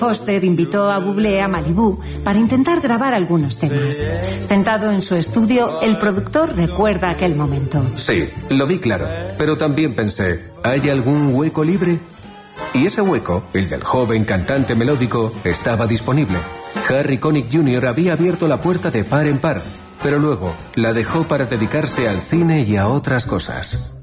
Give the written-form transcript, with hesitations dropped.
Foster invitó a Bublé a Malibú para intentar grabar algunos temas. Sentado en su estudio, el productor recuerda aquel momento. Sí, lo vi claro, pero también pensé, ¿hay algún hueco libre? Y ese hueco, el del joven cantante melódico, estaba disponible. Harry Connick Jr. había abierto la puerta de par en par, pero luego la dejó para dedicarse al cine y a otras cosas.